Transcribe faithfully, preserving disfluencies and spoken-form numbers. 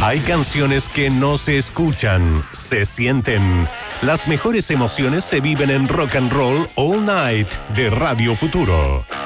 Hay canciones que no se escuchan, se sienten. Las mejores emociones se viven en Rock and Roll All Night de Radio Futuro.